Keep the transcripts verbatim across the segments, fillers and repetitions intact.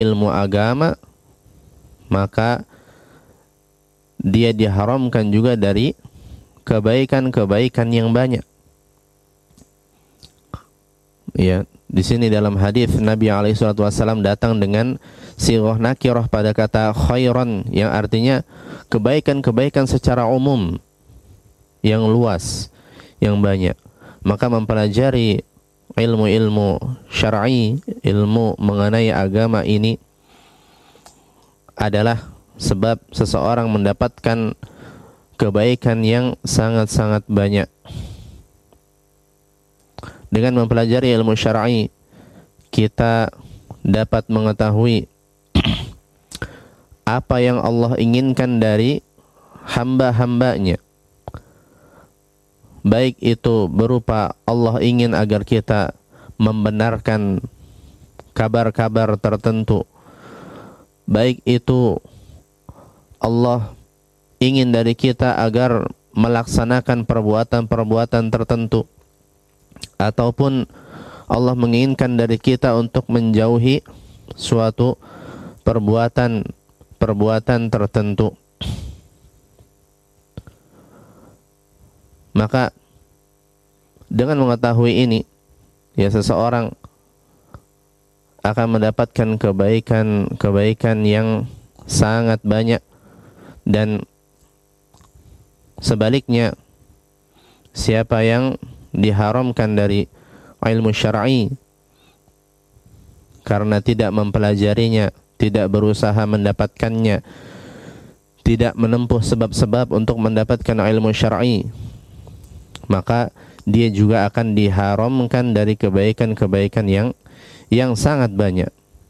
ilmu agama, maka dia diharamkan juga dari kebaikan-kebaikan yang banyak. Ya, di sini dalam hadis Nabi alaihi salatu wasallam datang dengan sighah nakirah pada kata khairan, yang artinya kebaikan-kebaikan secara umum yang luas, yang banyak. Maka mempelajari ilmu-ilmu syar'i, ilmu mengenai agama ini adalah sebab seseorang mendapatkan kebaikan yang sangat-sangat banyak. Dengan mempelajari ilmu syar'i, kita dapat mengetahui apa yang Allah inginkan dari hamba-hambanya. Baik itu berupa Allah ingin agar kita membenarkan kabar-kabar tertentu, baik itu Allah ingin dari kita agar melaksanakan perbuatan-perbuatan tertentu, ataupun Allah menginginkan dari kita untuk menjauhi suatu perbuatan-perbuatan tertentu. Maka dengan mengetahui ini, ya, seseorang akan mendapatkan kebaikan-kebaikan yang sangat banyak. Dan sebaliknya, siapa yang diharamkan dari ilmu syar'i karena tidak mempelajarinya, tidak berusaha mendapatkannya, tidak menempuh sebab-sebab untuk mendapatkan ilmu syar'i, maka dia juga akan diharamkan dari kebaikan-kebaikan yang yang sangat banyak.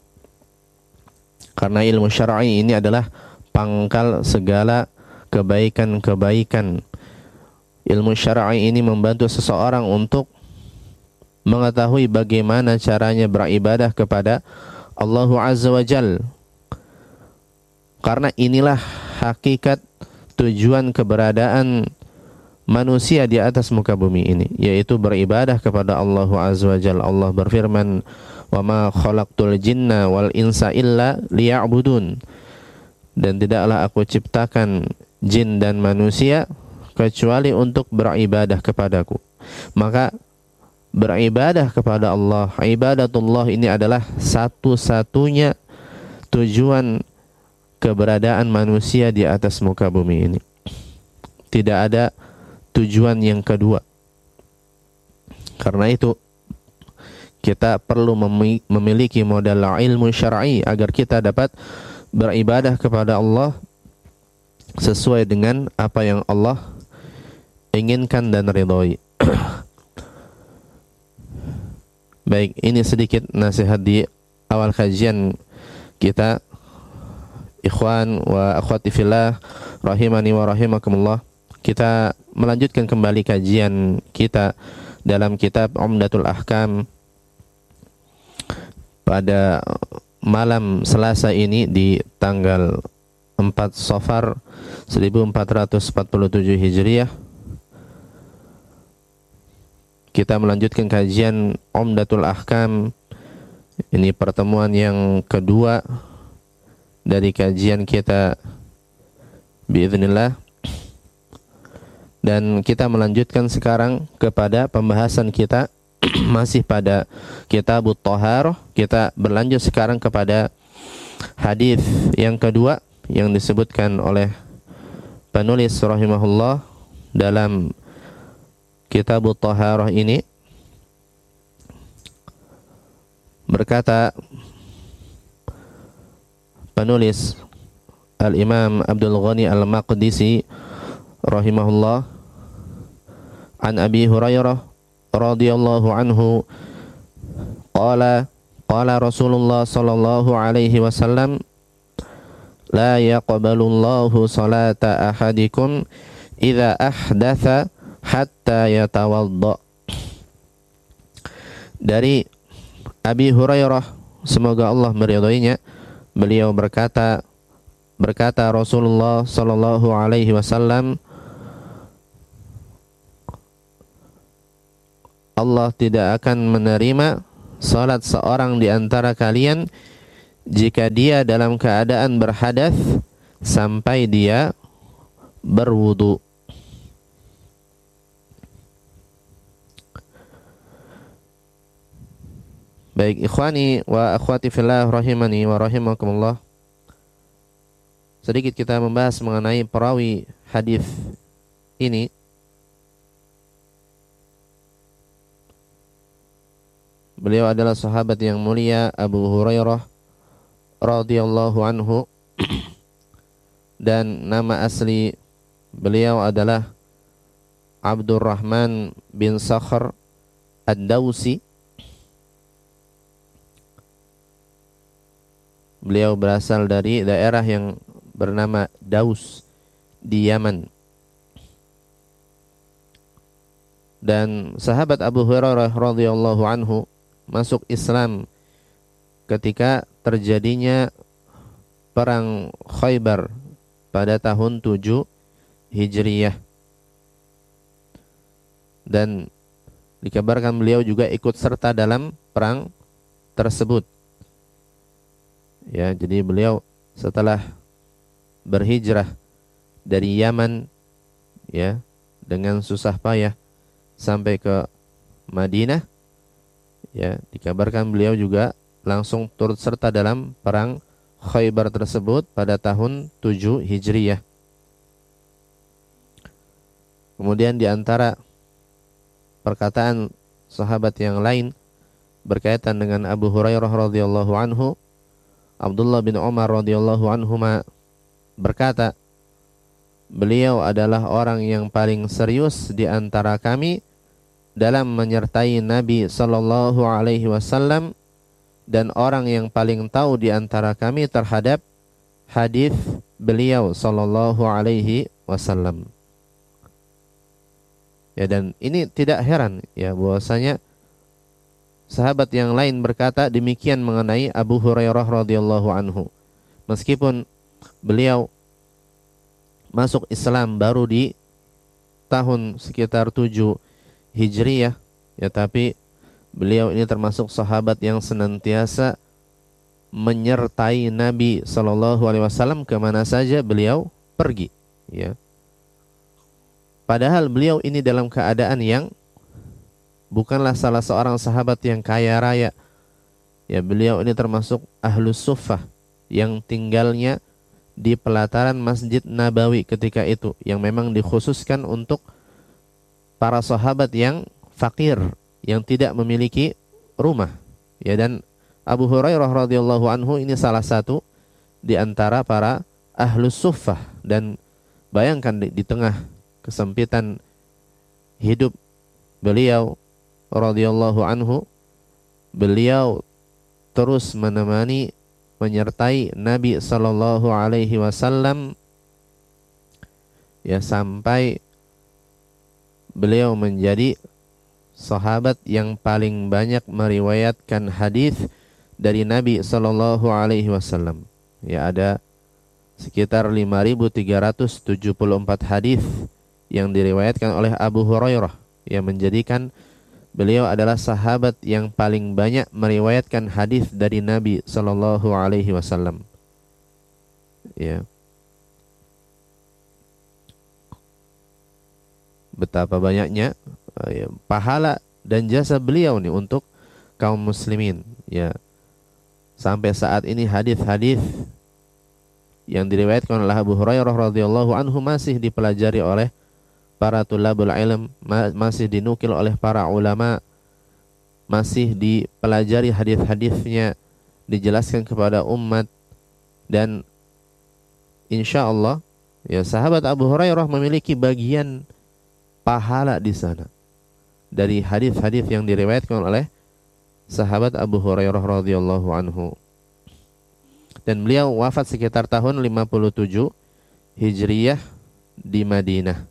Karena ilmu syar'i ini adalah pangkal segala kebaikan-kebaikan. Ilmu syar'i ini membantu seseorang untuk mengetahui bagaimana caranya beribadah kepada Allah Azza wa Jal. Karena inilah hakikat tujuan keberadaan manusia di atas muka bumi ini, yaitu beribadah kepada Allah Azza wa Jal. Allah berfirman, "Wa ma khalaqtul jinna wal insa illa liya'budun." Dan tidaklah aku ciptakan jin dan manusia kecuali untuk beribadah kepadaku. Maka beribadah kepada Allah, ibadatullah ini adalah satu-satunya tujuan keberadaan manusia di atas muka bumi ini. Tidak ada tujuan yang kedua. Karena itu kita perlu memiliki modal ilmu syar'i agar kita dapat beribadah kepada Allah sesuai dengan apa yang Allah inginkan dan ridhoi. Baik, ini sedikit nasihat di awal kajian kita. Ikhwan wa akhwati fillah rahimani wa rahimakumullah. Kita melanjutkan kembali kajian kita dalam kitab Umdatul Ahkam pada malam Selasa ini di tanggal empat Safar seribu empat ratus empat puluh tujuh Hijriah. Kita melanjutkan kajian Umdatul Ahkam. Ini pertemuan yang kedua dari kajian kita biiznillah. Dan kita melanjutkan sekarang kepada pembahasan kita masih pada Kitabut Thaharah. Kita berlanjut sekarang kepada hadis yang kedua yang disebutkan oleh penulis rahimahullah dalam Kitabut Thaharah ini. Berkata penulis Al-Imam Abdul Ghani Al-Maqdisi rahimahullah, an Abi Hurairah radhiyallahu anhu qala qala Rasulullah sallallahu alaihi wasallam, la yaqbalullahu salata ahadikum idza ahdatha hatta yatawadda. Dari Abi Hurairah, semoga Allah meridhoinya, beliau berkata berkata Rasulullah sallallahu alaihi wasallam, Allah tidak akan menerima salat seorang di antara kalian jika dia dalam keadaan berhadas sampai dia berwudu. Baik ikhwani wa akhwati fillah rahimani wa rahimakumullah. Sedikit kita membahas mengenai perawi hadis ini. Beliau adalah sahabat yang mulia Abu Hurairah radhiyallahu anhu dan nama asli beliau adalah Abdurrahman bin Sakhr Ad-Dawsi. Beliau berasal dari daerah yang bernama Daus di Yaman. Dan sahabat Abu Hurairah radhiyallahu anhu masuk Islam ketika terjadinya perang Khaybar pada tahun tujuh Hijriyah. Dan dikabarkan beliau juga ikut serta dalam perang tersebut. Ya, jadi beliau setelah berhijrah dari Yaman ya dengan susah payah sampai ke Madinah, ya dikabarkan beliau juga langsung turut serta dalam perang Khaybar tersebut pada tahun tujuh Hijriyah. Kemudian di antara perkataan sahabat yang lain berkaitan dengan Abu Hurairah radhiyallahu anhu, Abdullah bin Umar radhiyallahu anhuma berkata, beliau adalah orang yang paling serius di antara kami dalam menyertai Nabi sallallahu alaihi wasallam dan orang yang paling tahu di antara kami terhadap hadis beliau sallallahu alaihi wasallam. Ya, dan ini tidak heran ya bahwasanya sahabat yang lain berkata demikian mengenai Abu Hurairah radhiyallahu anhu. Meskipun beliau masuk Islam baru di tahun sekitar tujuh Hijriyah, ya tapi beliau ini termasuk sahabat yang senantiasa menyertai Nabi sallallahu alaihi wasallam kemana saja beliau pergi, ya. Padahal beliau ini dalam keadaan yang bukanlah salah seorang sahabat yang kaya raya. Ya, beliau ini termasuk ahlus suffah yang tinggalnya di pelataran Masjid Nabawi ketika itu, yang memang dikhususkan untuk para sahabat yang fakir, yang tidak memiliki rumah. Ya, dan Abu Hurairah radhiyallahu anhu ini salah satu di antara para ahlus suffah. Dan bayangkan di, di tengah kesempitan hidup beliau radhiyallahu anhu, beliau terus menemani, menyertai Nabi sallallahu alaihi wasallam ya sampai beliau menjadi sahabat yang paling banyak meriwayatkan hadis dari Nabi sallallahu alaihi wasallam. Ya, ada sekitar lima ribu tiga ratus tujuh puluh empat hadis yang diriwayatkan oleh Abu Hurairah, yang menjadikan beliau adalah sahabat yang paling banyak meriwayatkan hadis dari Nabi sallallahu alaihi wasallam. Ya. Betapa banyaknya uh, ya, pahala dan jasa beliau nih untuk kaum muslimin, ya. Sampai saat ini hadis-hadis yang diriwayatkan oleh Abu Hurairah radhiyallahu anhu masih dipelajari oleh para tulabul ilm, masih dinukil oleh para ulama, masih dipelajari hadis-hadisnya, dijelaskan kepada umat. Dan insya Allah ya, sahabat Abu Hurairah memiliki bagian pahala di sana dari hadis-hadis yang diriwayatkan oleh sahabat Abu Hurairah radhiyallahu anhu. Dan beliau wafat sekitar tahun lima puluh tujuh Hijriyah di Madinah.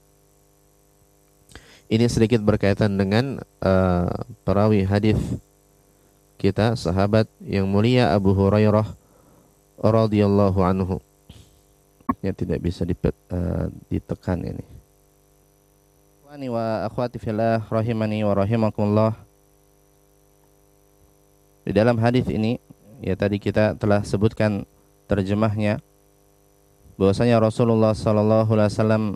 Ini sedikit berkaitan dengan uh, perawi hadis kita, sahabat yang mulia Abu Hurairah radhiyallahu anhu. Ya, tidak bisa dipet, uh, ditekan ini. Wani wa akhwati fillah rahimani wa rahimakumullah. Di dalam hadis ini Ya, tadi kita telah sebutkan terjemahnya, bahwasanya Rasulullah sallallahu alaihi wasallam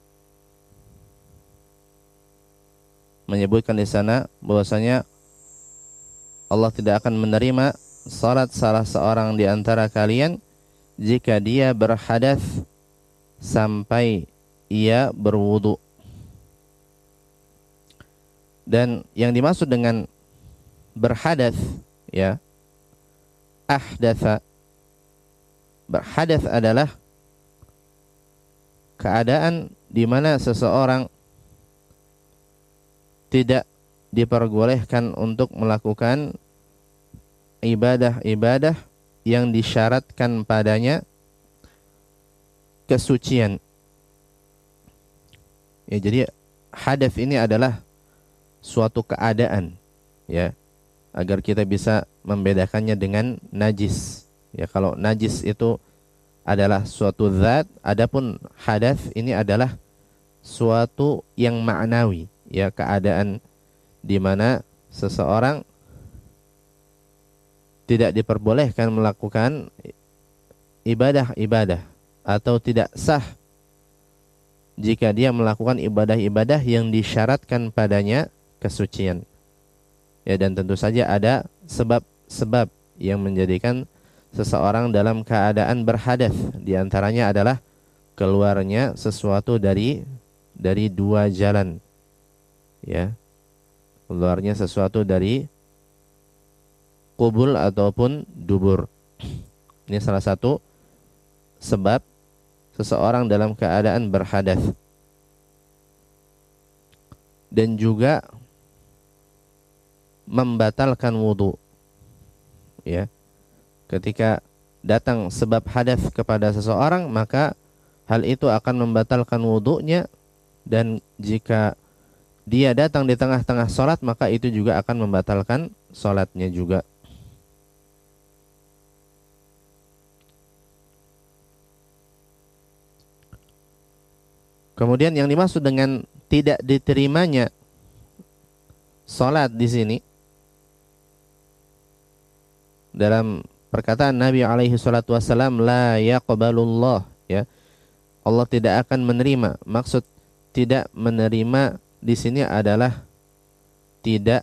menyebutkan di sana bahwasanya Allah tidak akan menerima salat salah seorang di antara kalian jika dia berhadas sampai ia berwudu. Dan yang dimaksud dengan berhadas, ya, ahdatsa, berhadas adalah keadaan di mana seseorang tidak diperbolehkan untuk melakukan ibadah-ibadah yang disyaratkan padanya kesucian. Ya, jadi hadas ini adalah suatu keadaan, ya, agar kita bisa membedakannya dengan najis. Ya, kalau najis itu adalah suatu zat, adapun hadas ini adalah suatu yang ma'nawi, ya, keadaan di mana seseorang tidak diperbolehkan melakukan ibadah-ibadah atau tidak sah jika dia melakukan ibadah-ibadah yang disyaratkan padanya kesucian. Ya, dan tentu saja ada sebab-sebab yang menjadikan seseorang dalam keadaan berhadas. Di antaranya adalah keluarnya sesuatu dari dari dua jalan. Ya. Keluarnya sesuatu dari qubul ataupun dubur. Ini salah satu sebab seseorang dalam keadaan berhadas. Dan juga membatalkan wudu. Ya. Ketika datang sebab hadas kepada seseorang, maka hal itu akan membatalkan wudunya, dan jika dia datang di tengah-tengah salat, maka itu juga akan membatalkan salatnya juga. Kemudian yang dimaksud dengan tidak diterimanya salat di sini, dalam perkataan Nabi alaihi salatu wasallam, la yaqbalullah, ya, Allah tidak akan menerima. Maksud tidak menerima di sini adalah tidak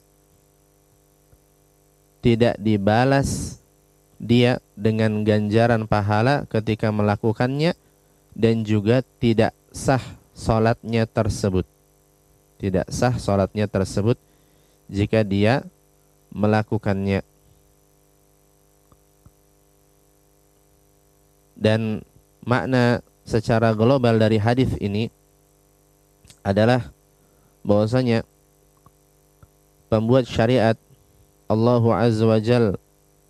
tidak dibalas dia dengan ganjaran pahala ketika melakukannya, dan juga tidak sah salatnya tersebut. Tidak sah salatnya tersebut jika dia melakukannya. Dan makna secara global dari hadis ini adalah bahwasanya pembuat syariat Allah Azza wa Jalla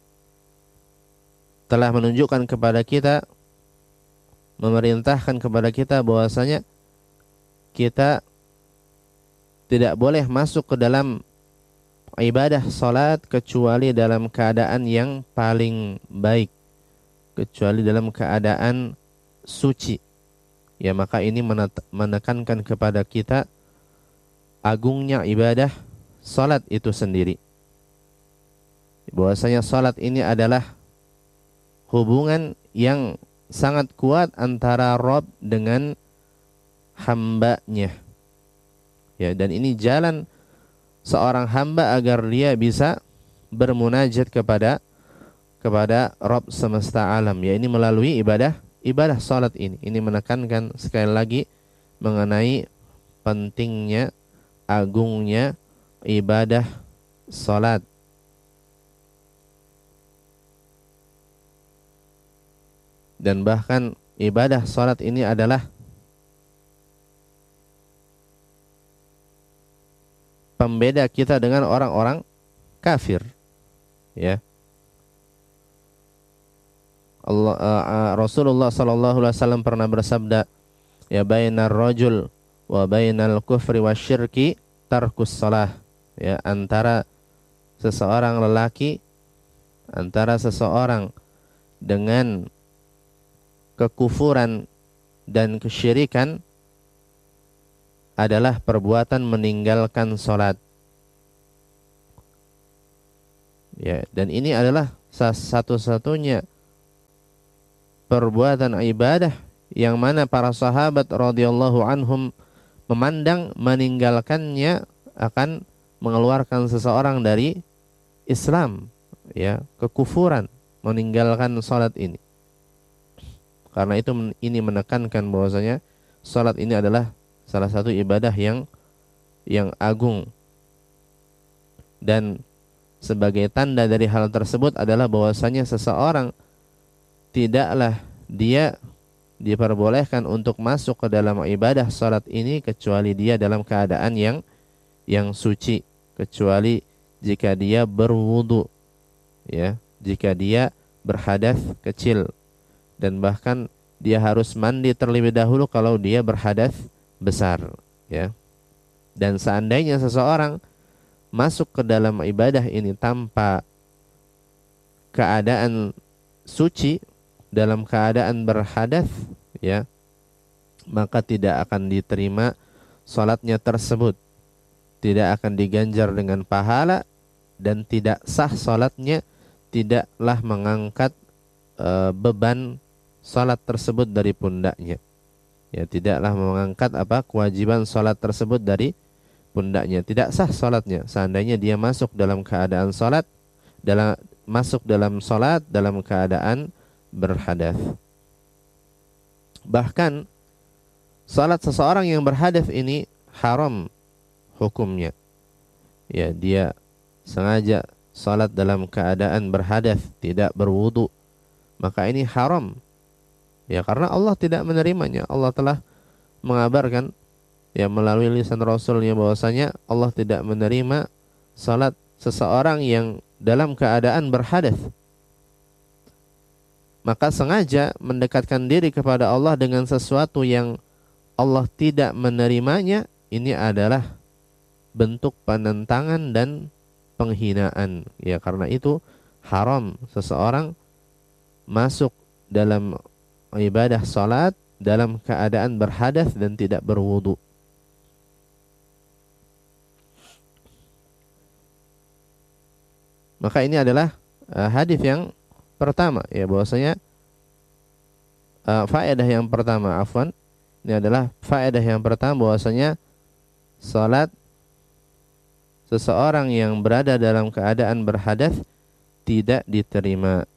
telah menunjukkan kepada kita, memerintahkan kepada kita bahwasanya kita tidak boleh masuk ke dalam ibadah salat kecuali dalam keadaan yang paling baik, kecuali dalam keadaan suci. Ya, maka ini menekankan kepada kita agungnya ibadah salat itu sendiri. Bahwasanya salat ini adalah hubungan yang sangat kuat antara Rabb dengan hambanya. Ya, dan ini jalan seorang hamba agar dia bisa bermunajat kepada kepada Rabb semesta alam, ya, ini melalui ibadah ibadah salat ini. Ini menekankan sekali lagi mengenai pentingnya, agungnya ibadah salat. Dan bahkan ibadah salat ini adalah pembeda kita dengan orang-orang kafir, ya. Allah, uh, Rasulullah sallallahu alaihi wasallam pernah bersabda, ya, bainar rajul wa bainal kufri wasyirki tarkus shalah. Ya, antara seseorang lelaki, antara seseorang dengan kekufuran dan kesyirikan adalah perbuatan meninggalkan salat. Ya, dan ini adalah satu-satunya perbuatan ibadah yang mana para sahabat radhiyallahu anhum memandang meninggalkannya akan mengeluarkan seseorang dari Islam, ya, kekufuran, meninggalkan salat ini. Karena itu ini menekankan bahwasanya salat ini adalah salah satu ibadah yang yang agung. Dan sebagai tanda dari hal tersebut adalah bahwasanya seseorang tidaklah dia diperbolehkan untuk masuk ke dalam ibadah salat ini kecuali dia dalam keadaan yang yang suci, kecuali jika dia berwudu, ya, jika dia berhadas kecil, dan bahkan dia harus mandi terlebih dahulu kalau dia berhadas besar, ya. Dan seandainya seseorang masuk ke dalam ibadah ini tanpa keadaan suci, dalam keadaan berhadas, ya, maka tidak akan diterima salatnya tersebut, tidak akan diganjar dengan pahala, dan tidak sah salatnya, tidaklah mengangkat e, beban salat tersebut dari pundaknya, ya, tidaklah mengangkat apa kewajiban salat tersebut dari pundaknya, tidak sah salatnya seandainya dia masuk dalam keadaan salat dalam masuk dalam salat dalam keadaan berhadas. Bahkan salat seseorang yang berhadas ini haram hukumnya, ya, dia sengaja salat dalam keadaan berhadas, tidak berwudu, maka ini haram, ya, karena Allah tidak menerimanya. Allah telah mengabarkan, ya, melalui lisan Rasulnya bahwasanya Allah tidak menerima salat seseorang yang dalam keadaan berhadas. Maka sengaja mendekatkan diri kepada Allah dengan sesuatu yang Allah tidak menerimanya, ini adalah bentuk penentangan dan penghinaan, ya, karena itu haram seseorang masuk dalam ibadah salat dalam keadaan berhadas dan tidak berwudu. Maka ini adalah uh, hadis yang pertama, ya, bahwasanya uh, faedah yang pertama, afwan, ini adalah faedah yang pertama bahwasanya salat seseorang yang berada dalam keadaan berhadas tidak diterima.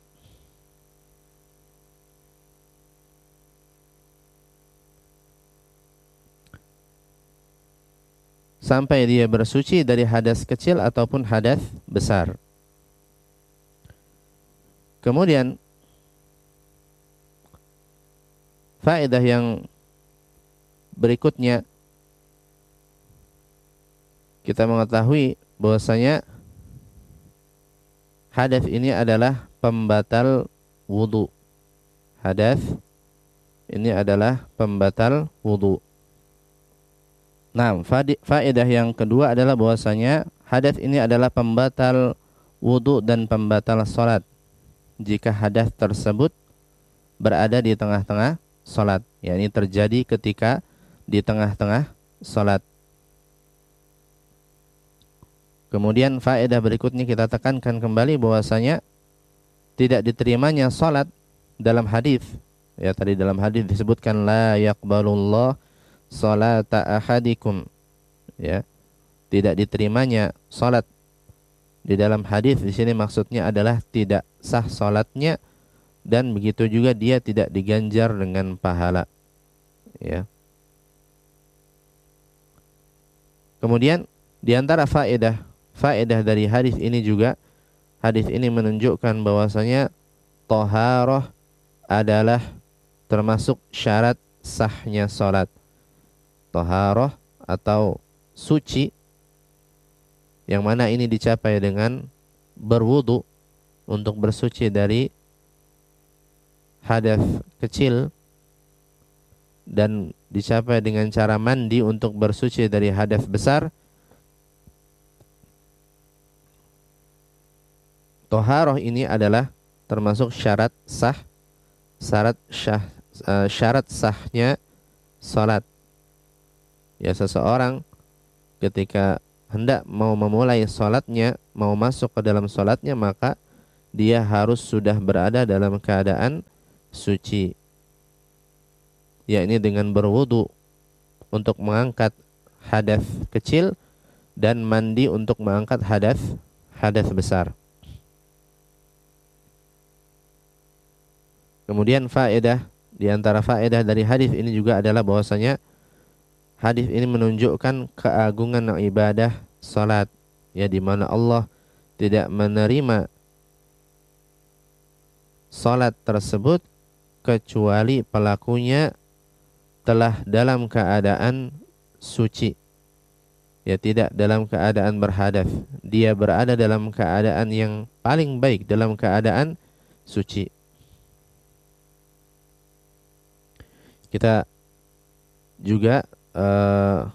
Sampai dia bersuci dari hadas kecil ataupun hadas besar. Kemudian faedah yang berikutnya, kita mengetahui bahwasanya hadas ini adalah pembatal wudu. Hadas ini adalah pembatal wudu. Nah, faedah yang kedua adalah bahwasanya hadas ini adalah pembatal wudu dan pembatal salat jika hadas tersebut berada di tengah-tengah salat, yakni terjadi ketika di tengah-tengah salat. Kemudian faedah berikutnya kita tekankan kembali bahwasanya tidak diterimanya salat dalam hadis, ya, tadi dalam hadis disebutkan la yaqbalullah salata ahadikum, ya, tidak diterimanya salat. Di dalam hadis di sini maksudnya adalah tidak sah salatnya, dan begitu juga dia tidak diganjar dengan pahala, ya. Kemudian di antara faedah faedah dari hadis ini juga, hadis ini menunjukkan bahwasanya thaharah adalah termasuk syarat sahnya salat. Thaharah atau suci, yang mana ini dicapai dengan berwudu untuk bersuci dari hadas kecil, dan dicapai dengan cara mandi untuk bersuci dari hadas besar. Thaharah ini adalah termasuk syarat sah, syarat syah, syarat sahnya salat. Ya, seseorang ketika hendak mau memulai salatnya, mau masuk ke dalam salatnya, maka dia harus sudah berada dalam keadaan suci, yakni dengan berwudu untuk mengangkat hadas kecil dan mandi untuk mengangkat hadas hadas besar. Kemudian faedah, di antara faedah dari hadis ini juga adalah bahwasanya hadis ini menunjukkan keagungan ibadah salat, ya, di mana Allah tidak menerima salat tersebut kecuali pelakunya telah dalam keadaan suci, ya, tidak dalam keadaan berhadas. Dia berada dalam keadaan yang paling baik, dalam keadaan suci. Kita juga uh,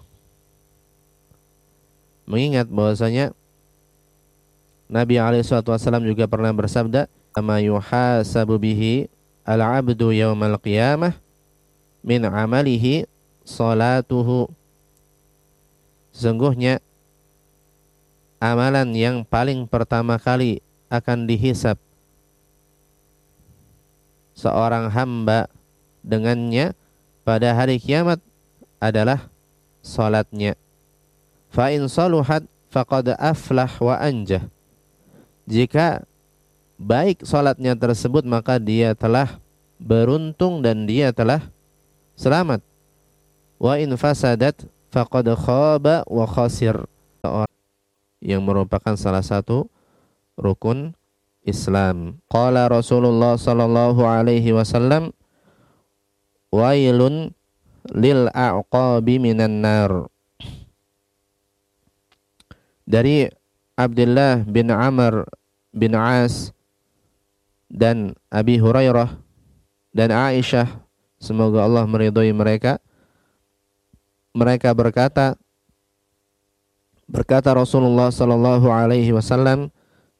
mengingat bahwasanya Nabi alaihi wasallam juga pernah bersabda, "Ma yuhasabu bihi al-'abdu yaumal qiyamah min 'amalihi salatuhu." Sesungguhnya amalan yang paling pertama kali akan dihisab seorang hamba dengannya pada hari kiamat adalah salatnya. Fa in saluhat faqad aflah wa anjah. Jika baik salatnya tersebut, maka dia telah beruntung dan dia telah selamat. Wa in fasadat faqad khaba wa khasir. Yang merupakan salah satu rukun Islam. Qala Rasulullah sallallahu alaihi wasallam, wailun lil a'qabi minan nar. Dari Abdullah bin Amr bin As dan Abi Hurairah dan Aisyah, semoga Allah meridhai mereka, mereka berkata berkata Rasulullah sallallahu alaihi wasallam,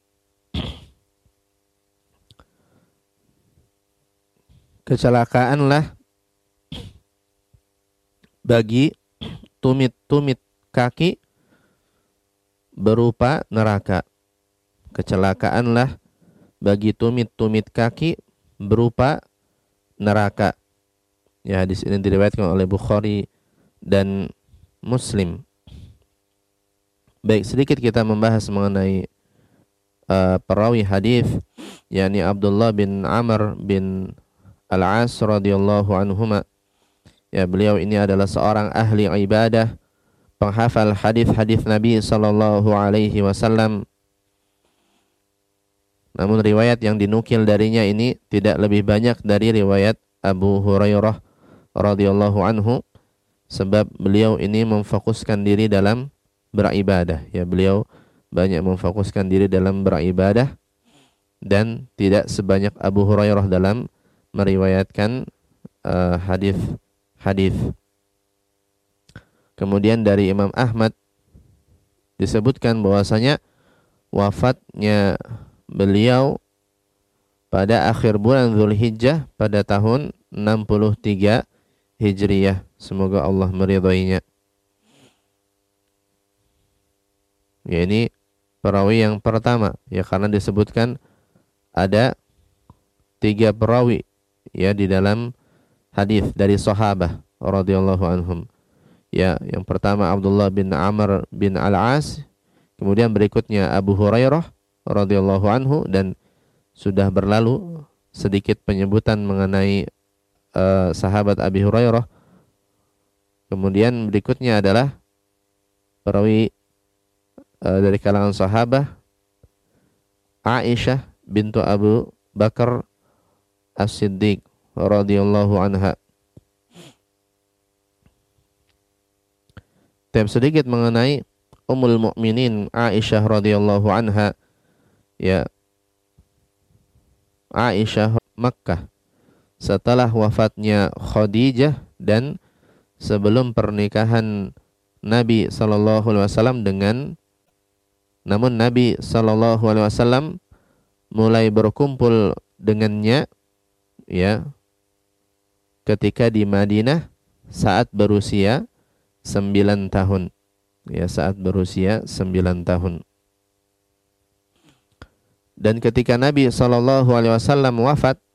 kecelakaanlah bagi tumit-tumit kaki berupa neraka. Kecelakaanlah bagi tumit-tumit kaki berupa neraka. Ya, hadis ini diriwayatkan oleh Bukhari dan Muslim. Baik, sedikit kita membahas mengenai uh, perawi hadis, yakni Abdullah bin Amr bin Al-As radhiyallahu anhuma. Ya, beliau ini adalah seorang ahli ibadah, penghafal hadis-hadis Nabi sallallahu alaihi wasallam. Namun riwayat yang dinukil darinya ini tidak lebih banyak dari riwayat Abu Hurairah radhiyallahu anhu, sebab beliau ini memfokuskan diri dalam beribadah. Ya, beliau banyak memfokuskan diri dalam beribadah dan tidak sebanyak Abu Hurairah dalam meriwayatkan uh, hadis-hadis. Kemudian dari Imam Ahmad disebutkan bahwasanya wafatnya beliau pada akhir bulan Zulhijjah pada tahun enam puluh tiga Hijriyah. Semoga Allah meridhoinya. Ya, ini perawi yang pertama, ya, karena disebutkan ada tiga perawi, ya, di dalam hadis dari sahabat radhiyallahu anhum. Ya, yang pertama Abdullah bin Amr bin Al-As, kemudian berikutnya Abu Hurairah radhiyallahu anhu, dan sudah berlalu sedikit penyebutan mengenai uh, sahabat Abi Hurairah. Kemudian berikutnya adalah perawi uh, dari kalangan sahabat Aisyah bintu Abu Bakar As-Siddiq radhiyallahu anha. Tem sedikit mengenai Ummul Mukminin Aisyah radhiyallahu anha. Ya, Aisyah Makkah setelah wafatnya Khadijah dan sebelum pernikahan Nabi sallallahu alaihi wasallam dengan namun Nabi sallallahu alaihi wasallam mulai berkumpul dengannya, ya, ketika di Madinah saat berusia sembilan tahun. Ya, saat berusia sembilan tahun. Dan ketika Nabi shallallahu alaihi wasallam wafat,